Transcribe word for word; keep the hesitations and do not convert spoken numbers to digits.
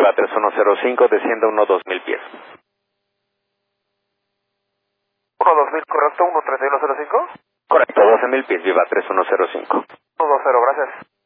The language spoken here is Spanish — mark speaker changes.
Speaker 1: Viva tres uno cero cinco, desciende uno dos mil pies.
Speaker 2: uno dos mil, correcto, uno treinta y uno cero cinco.
Speaker 1: Correcto, doce mil pies, Viva tres uno cero cinco.
Speaker 2: uno dos cero, gracias.